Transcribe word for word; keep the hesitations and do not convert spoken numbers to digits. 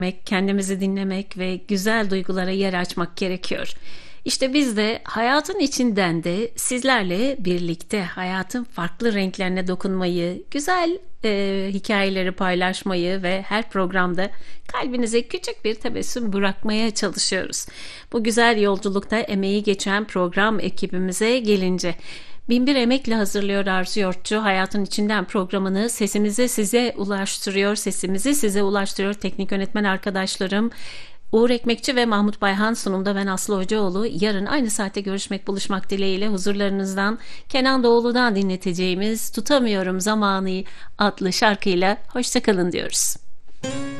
kendimizi dinlemek ve güzel duygulara yer açmak gerekiyor. İşte biz de hayatın içinden de sizlerle birlikte hayatın farklı renklerine dokunmayı, güzel e, hikayeleri paylaşmayı ve her programda kalbinize küçük bir tebessüm bırakmaya çalışıyoruz. Bu güzel yolculukta emeği geçen program ekibimize gelince, Binbir emekle hazırlıyor Arzu Yortçu. Hayatın içinden programını sesimizi size ulaştırıyor, sesimizi size ulaştırıyor teknik yönetmen arkadaşlarım Uğur Ekmekçi ve Mahmut Bayhan, sunumda ben Aslı Hocaoğlu. Yarın aynı saatte görüşmek, buluşmak dileğiyle huzurlarınızdan Kenan Doğulu'dan dinleteceğimiz Tutamıyorum Zamanı adlı şarkıyla hoşça kalın diyoruz.